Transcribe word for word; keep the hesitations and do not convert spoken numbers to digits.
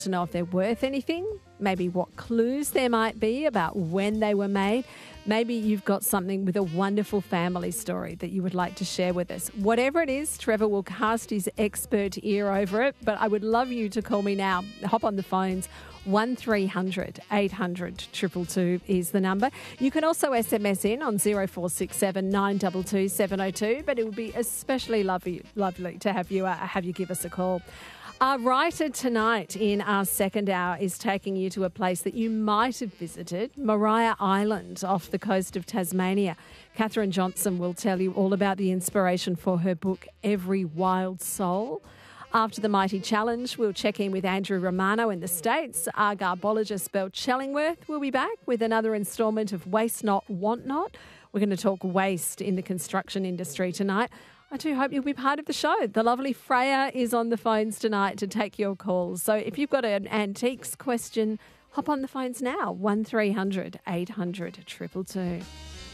to know if they're worth anything, maybe what clues there might be about when they were made. Maybe you've got something with a wonderful family story that you would like to share with us. Whatever it is, Trevor will cast his expert ear over it, but I would love you to call me now. Hop on the phones. one three hundred eight hundred two two two is the number. You can also S M S in on zero four six seven nine two two seven zero two, but it would be especially lovely, lovely to have you, uh, have you give us a call. Our writer tonight in our second hour is taking you to a place that you might have visited, Maria Island off the coast of Tasmania. Catherine Johnson will tell you all about the inspiration for her book, Every Wild Soul. After the Mighty Challenge, we'll check in with Andrew Romano in the States. Our garbologist Belle Chellingworth will be back with another instalment of Waste Not, Want Not. We're going to talk waste in the construction industry tonight. I do hope you'll be part of the show. The lovely Freya is on the phones tonight to take your calls. So if you've got an antiques question, hop on the phones now, one three hundred eight hundred two two two.